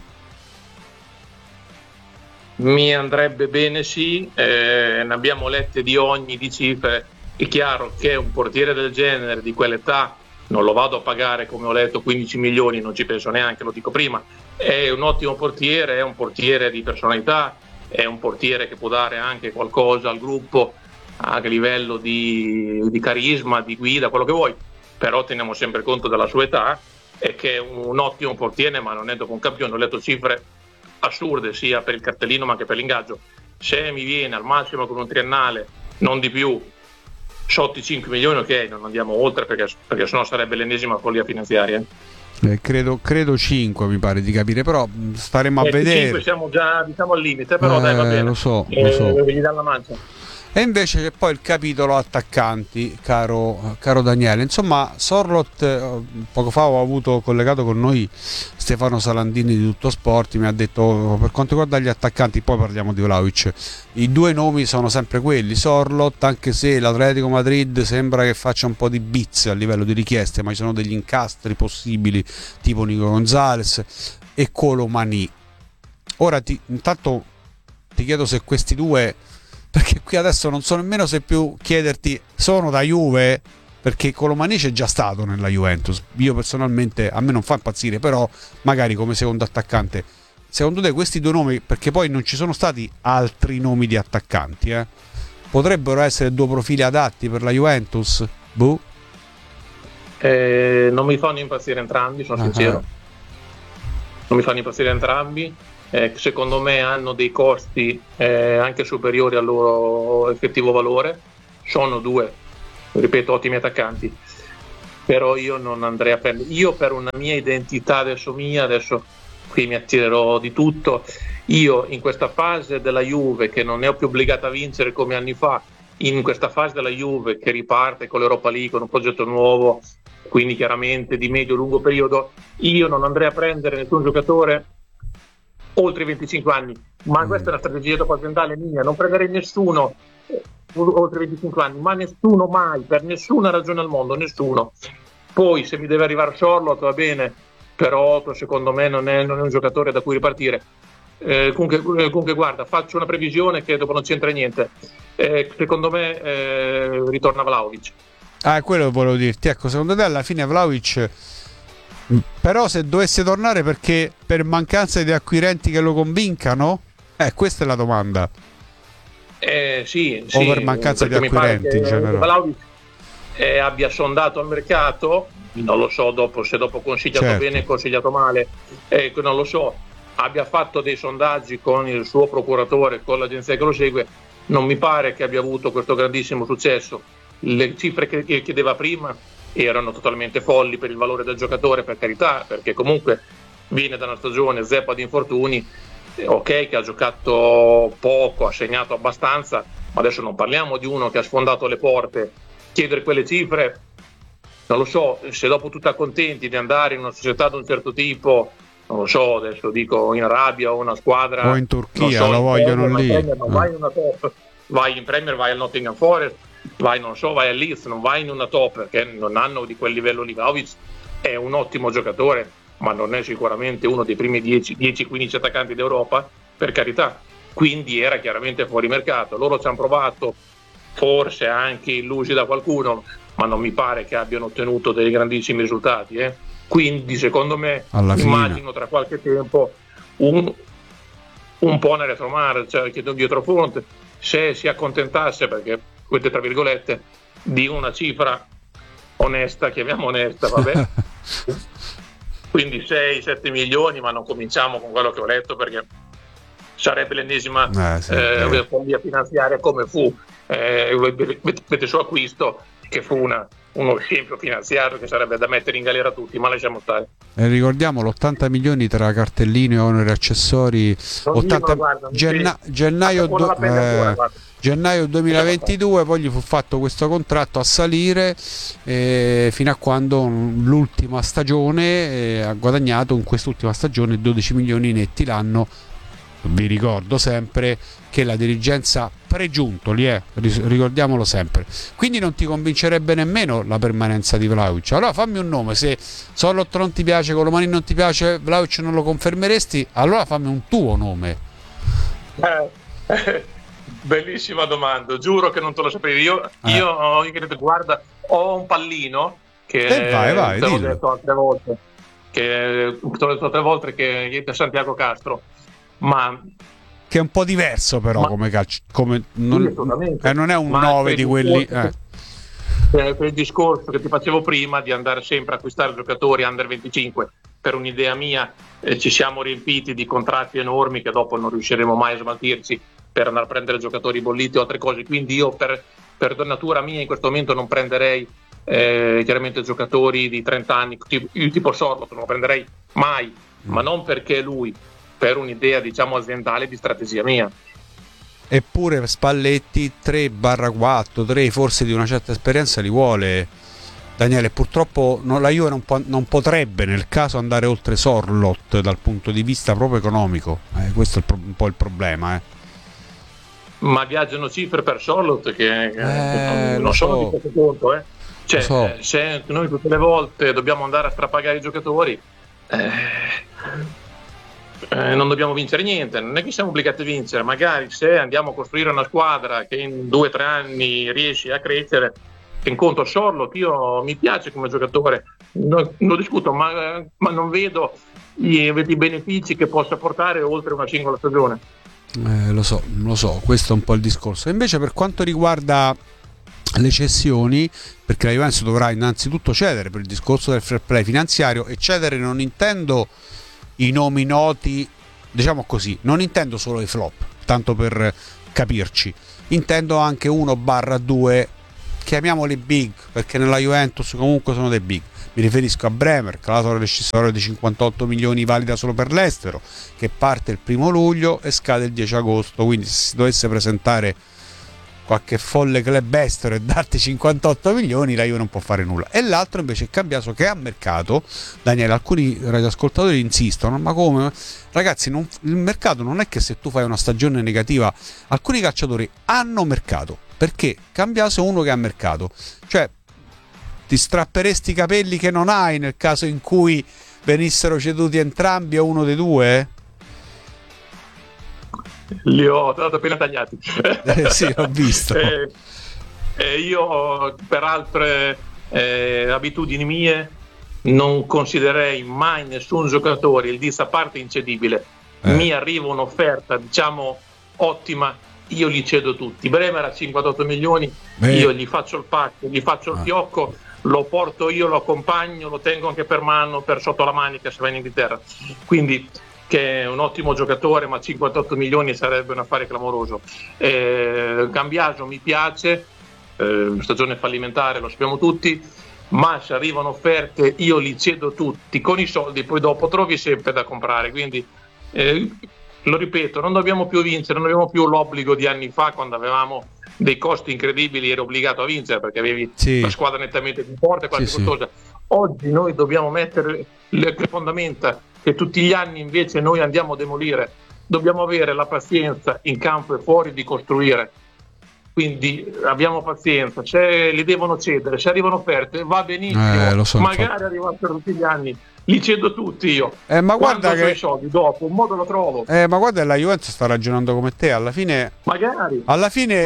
Mi andrebbe bene, sì, ne abbiamo lette di ogni di cifre. È chiaro che un portiere del genere, di quell'età, non lo vado a pagare, come ho letto, 15 milioni, non ci penso neanche, lo dico prima. È un ottimo portiere, è un portiere di personalità, è un portiere che può dare anche qualcosa al gruppo a livello di carisma, di guida, quello che vuoi, però teniamo sempre conto della sua età e che è un ottimo portiere, ma non è dopo un campione. Ho letto cifre assurde sia per il cartellino ma anche per l'ingaggio. Se mi viene al massimo con un triennale, non di più, sotto i 5 milioni, ok, non andiamo oltre, perché sennò sarebbe l'ennesima follia finanziaria. Credo 5, mi pare di capire, però staremo a vedere. 5 siamo già, diciamo, al limite, però dai, va bene. Lo so. Gli dà la mancia. E invece c'è poi il capitolo attaccanti, caro Daniele. Insomma, Sorloth, poco fa ho avuto collegato con noi Stefano Salandini di Tutto Sport, mi ha detto, per quanto riguarda gli attaccanti, poi parliamo di Vlahovic, i 2 nomi sono sempre quelli, Sorloth, anche se l'Atletico Madrid sembra che faccia un po' di bizze a livello di richieste, ma ci sono degli incastri possibili, tipo Nico Gonzalez e Colomani. Ora intanto ti chiedo se questi 2, perché qui adesso non so nemmeno se più chiederti sono da Juve perché Colomani c'è già stato nella Juventus. Io personalmente, a me non fa impazzire, però magari come secondo attaccante. Secondo te questi due nomi, perché poi non ci sono stati altri nomi di attaccanti, potrebbero essere due profili adatti per la Juventus? Non mi fanno impazzire entrambi, sono sincero. Non mi fanno impazzire entrambi. Secondo me hanno dei costi anche superiori al loro effettivo valore. Sono due, ripeto, ottimi attaccanti, però io non andrei a prendere. Io, per una mia identità adesso qui mi attirerò di tutto. Io in questa fase della Juve, che non è più obbligata a vincere come anni fa, in questa fase della Juve che riparte con l'Europa League, con un progetto nuovo, quindi chiaramente di medio-lungo periodo, io non andrei a prendere nessun giocatore oltre i 25 anni, ma questa è una strategia dopo-aziendale mia. Non prenderei nessuno oltre i 25 anni, ma nessuno mai, per nessuna ragione al mondo, nessuno. Poi se mi deve arrivare Charlotte va bene, però secondo me non è un giocatore da cui ripartire. Comunque guarda, faccio una previsione che dopo non c'entra niente. Secondo me ritorna Vlahovic. Quello che volevo dirti. Ecco, secondo te alla fine Vlahovic, però se dovesse tornare perché per mancanza di acquirenti che lo convincano? Questa è la domanda. Sì, o per mancanza di acquirenti in generale. Vlahovic abbia sondato il mercato, non lo so se dopo consigliato bene, consigliato male, non lo so, abbia fatto dei sondaggi con il suo procuratore, con l'agenzia che lo segue. Non mi pare che abbia avuto questo grandissimo successo. Le cifre che chiedeva prima erano totalmente folli per il valore del giocatore, per carità, perché comunque viene da una stagione zeppa di infortuni, ok, che ha giocato poco, ha segnato abbastanza, ma adesso non parliamo di uno che ha sfondato le porte. Chiedere quelle cifre, non lo so, se dopo tu sei contenti di andare in una società di un certo tipo, non lo so, adesso dico in Arabia o una squadra, o in Turchia, lo vogliono lì. Vai in una top, vai in Premier, vai al Nottingham Forest, vai al Leeds, non vai in una top, perché non hanno di quel livello lì. Vlahovic è un ottimo giocatore, ma non è sicuramente uno dei primi 10-15 attaccanti d'Europa, per carità. Quindi era chiaramente fuori mercato. Loro ci hanno provato, forse anche illusi da qualcuno, ma non mi pare che abbiano ottenuto dei grandissimi risultati. Quindi secondo me, immagino tra qualche tempo un po' nel retromarcia, dietro fronte, se si accontentasse, perché queste tra virgolette, di una cifra onesta, chiamiamo onesta, vabbè, quindi 6-7 milioni, ma non cominciamo con quello che ho letto, perché sarebbe l'ennesima follia finanziaria, come fu il suo acquisto, che fu uno scempio finanziario che sarebbe da mettere in galera tutti, ma lasciamo stare. Ricordiamo l'80 milioni tra cartellini, oneri, accessori, gennaio 2022, poi gli fu fatto questo contratto a salire fino a quando l'ultima stagione ha guadagnato in quest'ultima stagione 12 milioni netti l'anno. Vi ricordo sempre che la dirigenza pregiuntoli ricordiamolo sempre. Quindi non ti convincerebbe nemmeno la permanenza di Vlahovic. Allora fammi un nome: se Sorloth non ti piace, Colomani non ti piace, Vlahovic non lo confermeresti, allora fammi un tuo nome. Bellissima domanda, giuro che non te lo sapevi. Io guarda, ho un pallino che vai, te l'ho detto altre volte, che è Santiago Castro, ma che è un po' diverso però come calcio, non è un 9 di quelli per il discorso che ti facevo prima di andare sempre a acquistare giocatori under 25. Per un'idea mia ci siamo riempiti di contratti enormi che dopo non riusciremo mai a smaltirci per andare a prendere giocatori bolliti o altre cose. Quindi io per natura mia in questo momento non prenderei chiaramente giocatori di 30 anni tipo Sorloth, non lo prenderei mai, ma non perché lui, per un'idea diciamo aziendale di strategia mia. Eppure Spalletti 3/4, forse di una certa esperienza li vuole, Daniele. Purtroppo la Juve non potrebbe nel caso andare oltre Sorloth dal punto di vista proprio economico, questo è un po' il problema. Ma viaggiano cifre per Sorloth che non sono di questo conto, cioè, se noi tutte le volte dobbiamo andare a strapagare i giocatori, non dobbiamo vincere niente, non è che siamo obbligati a vincere. Magari se andiamo a costruire una squadra che in 2 o 3 anni riesce a crescere, incontro Sorloth, io mi piace come giocatore, non discuto, ma non vedo i benefici che possa portare oltre una singola stagione. Lo so, questo è un po' il discorso. Invece per quanto riguarda le cessioni, perché la Juventus dovrà innanzitutto cedere per il discorso del fair play finanziario, e cedere non intendo i nomi noti, diciamo così, non intendo solo i flop, tanto per capirci, intendo anche 1/2, chiamiamoli big, perché nella Juventus comunque sono dei big. Mi riferisco a Bremer, clausola rescissoria di 58 milioni valida solo per l'estero, che parte il 1 luglio e scade il 10 agosto, quindi se si dovesse presentare qualche folle club estero e darti 58 milioni, la Juve non può fare nulla. E l'altro invece è Cambiaso, che a mercato, Daniele, alcuni radioascoltatori insistono, ma come? Ragazzi, il mercato non è che se tu fai una stagione negativa, alcuni calciatori hanno mercato, perché Cambiaso è uno che ha mercato, cioè ti strapperesti i capelli che non hai nel caso in cui venissero ceduti entrambi a uno dei due? Li ho appena tagliati. Sì, l'ho visto. Io per altre abitudini mie non considererei mai nessun giocatore, il dis a parte, incedibile. Mi arriva un'offerta, diciamo, ottima, io li cedo tutti. Bremer a 58 milioni, io gli faccio il pacco, gli faccio il fiocco, lo porto io, lo accompagno, lo tengo anche per mano, per sotto la manica se va in Inghilterra. Quindi, che è un ottimo giocatore, ma 58 milioni sarebbe un affare clamoroso. Cambiaso mi piace, stagione fallimentare, lo sappiamo tutti, ma se arrivano offerte io li cedo tutti, con i soldi poi dopo trovi sempre da comprare, quindi lo ripeto, non dobbiamo più vincere, non abbiamo più l'obbligo di anni fa, quando avevamo dei costi incredibili, eri obbligato a vincere perché avevi la squadra nettamente più forte, costosa. Oggi noi dobbiamo mettere le fondamenta che tutti gli anni invece noi andiamo a demolire. Dobbiamo avere la pazienza in campo e fuori di costruire. Quindi abbiamo pazienza, se li devono cedere, se arrivano offerte va benissimo, lo so, magari arrivassero tutti gli anni, li cedo tutti io. Ma guarda che i soldi dopo un modo lo trovo. Ma guarda, la Juventus sta ragionando come te, alla fine magari. Alla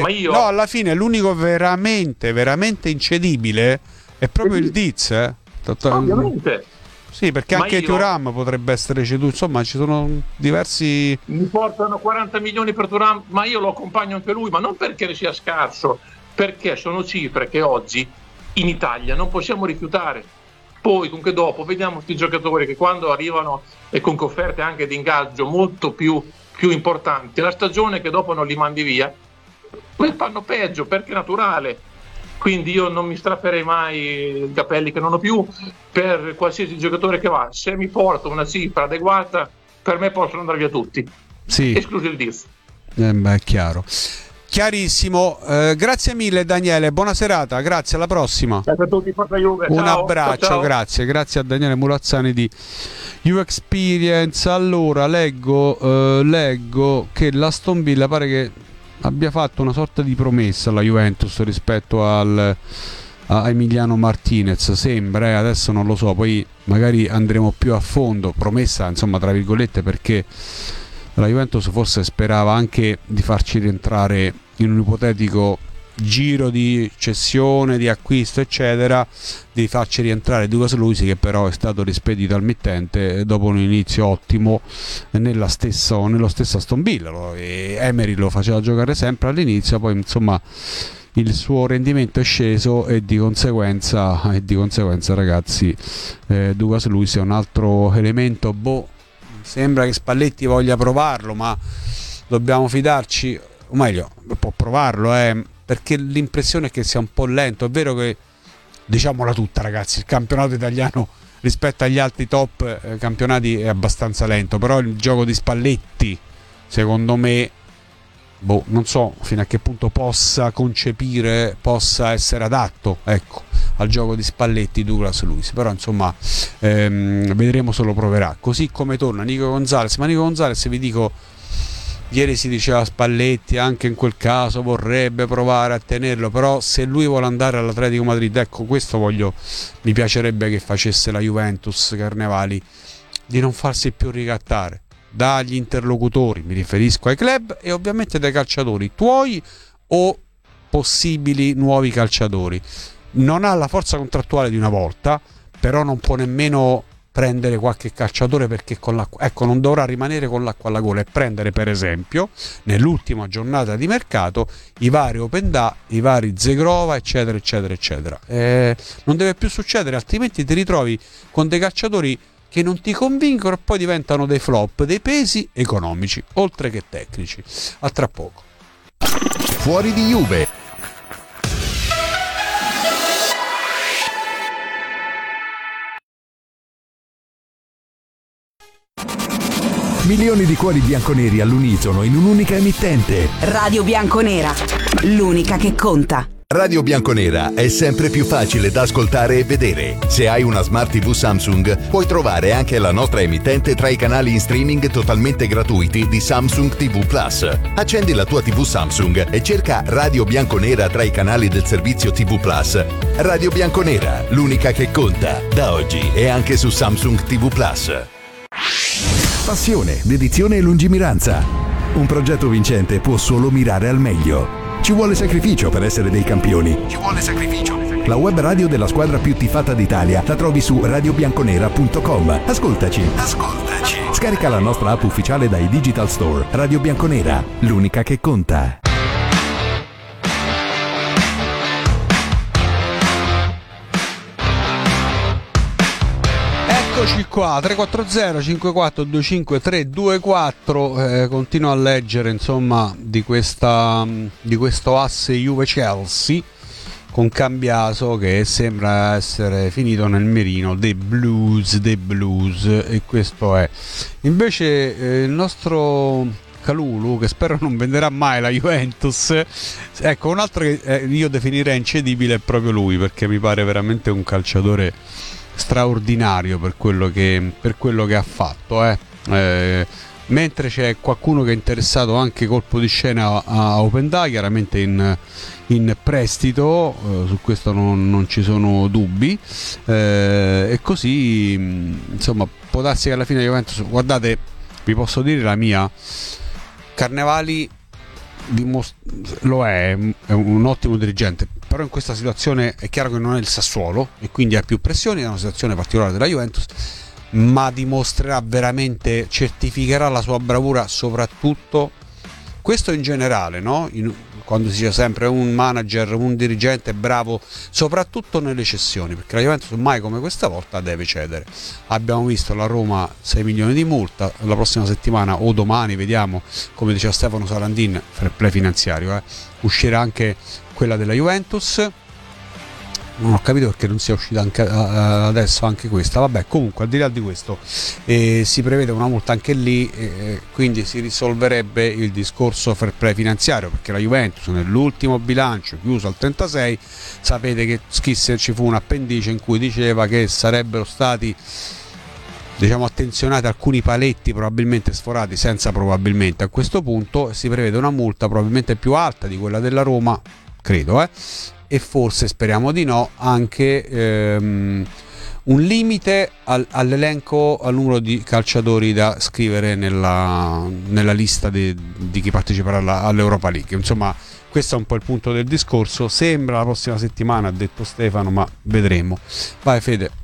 fine l'unico veramente incedibile è proprio il Diz, Ovviamente. Sì, perché anche Thuram potrebbe essere ceduto, insomma ci sono diversi. Mi portano 40 milioni per Thuram, ma io lo accompagno anche lui, ma non perché sia scarso, perché sono cifre che oggi in Italia non possiamo rifiutare. Poi comunque dopo vediamo questi giocatori che quando arrivano e con offerte anche di ingaggio molto più importanti, la stagione che dopo non li mandi via, fanno peggio, perché è naturale. Quindi io non mi strapperei mai i capelli che non ho più per qualsiasi giocatore che va. Se mi porto una cifra adeguata, per me possono andare via tutti, escluso il Diz. È chiaro, chiarissimo. Grazie mille Daniele, buona serata, grazie, alla prossima. Grazie a tutti, forza Juve. Un abbraccio, ciao. Grazie a Daniele Mulazzani di You Experience. Allora leggo che l'Aston Villa pare che abbia fatto una sorta di promessa alla Juventus rispetto a Emiliano Martinez, sembra, adesso non lo so, poi magari andremo più a fondo. Promessa insomma tra virgolette, perché la Juventus forse sperava anche di farci rientrare in un ipotetico giro di cessione, di acquisto eccetera, di farci rientrare Douglas Luiz, che però è stato rispedito al mittente dopo un inizio ottimo nello stesso Aston Villa, e Emery lo faceva giocare sempre all'inizio, poi insomma il suo rendimento è sceso e di conseguenza ragazzi, Douglas Luiz è un altro elemento. Sembra che Spalletti voglia provarlo, ma dobbiamo fidarci, o meglio può provarlo, perché l'impressione è che sia un po' lento. È vero che, diciamola tutta ragazzi, il campionato italiano rispetto agli altri top campionati è abbastanza lento, però il gioco di Spalletti secondo me non so fino a che punto possa essere adatto, ecco, al gioco di Spalletti Douglas Luiz, però insomma vedremo se lo proverà. Così come torna Nico Gonzalez, ma Nico Gonzalez, vi dico, ieri si diceva Spalletti anche in quel caso vorrebbe provare a tenerlo, però se lui vuole andare all'Atletico Madrid, ecco, questo mi piacerebbe che facesse la Juventus Carnevali, di non farsi più ricattare dagli interlocutori, mi riferisco ai club e ovviamente dai calciatori tuoi o possibili nuovi calciatori. non ha la forza contrattuale di una volta, però non può nemmeno prendere qualche calciatore perché con l'acqua, ecco, non dovrà rimanere con l'acqua alla gola e prendere per esempio nell'ultima giornata di mercato i vari Openda, i vari Zegrova, eccetera eccetera eccetera. Non deve più succedere, altrimenti ti ritrovi con dei calciatori che non ti convincono e poi diventano dei flop, dei pesi economici oltre che tecnici. A tra poco. Fuori di Juve. Milioni di cuori bianconeri all'unisono in un'unica emittente. Radio Bianconera, l'unica che conta. Radio Bianconera è sempre più facile da ascoltare e vedere. Se hai una Smart TV Samsung, puoi trovare anche la nostra emittente tra i canali in streaming totalmente gratuiti di Samsung TV Plus. Accendi la tua TV Samsung e cerca Radio Bianconera tra i canali del servizio TV Plus. Radio Bianconera, l'unica che conta. Da oggi è anche su Samsung TV Plus. Passione, dedizione e lungimiranza. Un progetto vincente può solo mirare al meglio. Ci vuole sacrificio per essere dei campioni. Ci vuole sacrificio. La web radio della squadra più tifata d'Italia la trovi su radiobianconera.com. Ascoltaci. Scarica la nostra app ufficiale dai Digital Store. Radio Bianconera, l'unica che conta. Eccoci qua, 340 5425 324. Continuo a leggere insomma di questo asse Juve-Chelsea con Cambiaso che sembra essere finito nel mirino dei Blues, e questo è. Invece il nostro Kalulu, che spero non venderà mai la Juventus, ecco, un altro che io definirei incedibile è proprio lui, perché mi pare veramente un calciatore straordinario per quello che ha fatto, mentre c'è qualcuno che è interessato anche colpo di scena a Openda, chiaramente in prestito, su questo non ci sono dubbi, e così insomma può darsi che alla fine Juventus, guardate, vi posso dire la mia, Carnevali lo è un ottimo dirigente, però in questa situazione è chiaro che non è il Sassuolo e quindi ha più pressioni, è una situazione particolare della Juventus, ma dimostrerà veramente, certificherà la sua bravura, soprattutto questo in generale, no? Quando si dice sempre un manager, un dirigente è bravo soprattutto nelle cessioni, perché la Juventus mai come questa volta deve cedere. Abbiamo visto la Roma 6 milioni di multa, la prossima settimana o domani vediamo, come diceva Stefano Sarandin, fair play finanziario, uscirà anche quella della Juventus. Non ho capito perché non sia uscita anche adesso anche questa. Vabbè, comunque al di là di questo si prevede una multa anche lì, quindi si risolverebbe il discorso fair play finanziario, perché la Juventus nell'ultimo bilancio chiuso al 36 sapete che ci fu un appendice in cui diceva che sarebbero stati, diciamo, attenzionati alcuni paletti probabilmente sforati, senza probabilmente a questo punto. Si prevede una multa probabilmente più alta di quella della Roma, credo, e forse, speriamo di no, anche un limite all'elenco, al numero di calciatori da scrivere nella lista di chi parteciperà all'Europa League. Insomma, questo è un po' il punto del discorso. Sembra la prossima settimana, ha detto Stefano, ma vedremo. Vai Fede.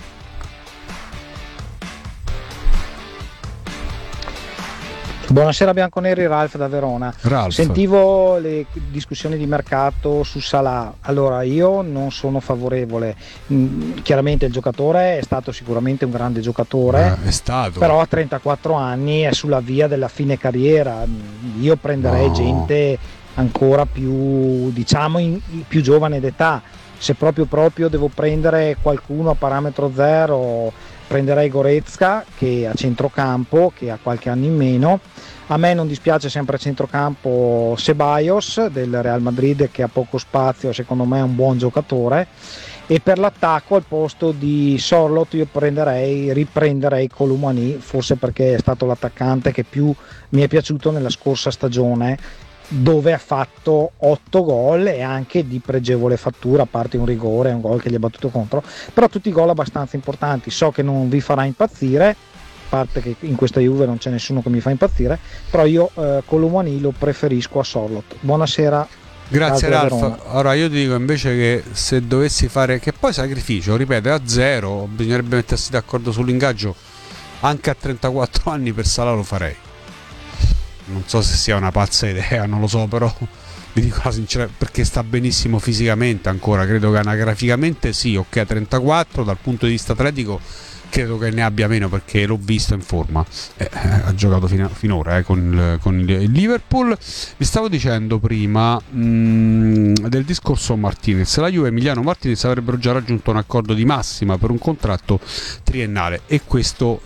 Buonasera bianconeri, Ralph da Verona. Sentivo le discussioni di mercato su Salah. Allora, io non sono favorevole. Chiaramente il giocatore è stato sicuramente un grande giocatore, però a 34 anni è sulla via della fine carriera. Io prenderei gente ancora più, diciamo, più giovane d'età. Se proprio devo prendere qualcuno a parametro zero, prenderei Goretzka, che a centrocampo, che ha qualche anno in meno. A me non dispiace sempre a centrocampo Ceballos del Real Madrid, che ha poco spazio, secondo me è un buon giocatore. E per l'attacco, al posto di Sorloth, io riprenderei Colomani, forse perché è stato l'attaccante che più mi è piaciuto nella scorsa stagione, dove ha fatto 8 gol e anche di pregevole fattura, a parte un rigore, un gol che gli è battuto contro, però tutti gol abbastanza importanti. So che non vi farà impazzire, a parte che in questa Juve non c'è nessuno che mi fa impazzire, però io Colomani lo preferisco a Sorloth. Buonasera. Grazie Ralf. Ora io ti dico invece che se dovessi fare, che poi sacrificio, ripeto, a 0, bisognerebbe mettersi d'accordo sull'ingaggio, anche a 34 anni per Salah lo farei. Non so se sia una pazza idea, non lo so, però vi dico la sincera, perché sta benissimo fisicamente ancora, credo che anagraficamente sì, ok, a 34, dal punto di vista atletico credo che ne abbia meno, perché l'ho visto in forma, ha giocato finora con il Liverpool. Vi stavo dicendo prima del discorso Martinez, la Juve e Emiliano Martinez avrebbero già raggiunto un accordo di massima per un contratto triennale, e questo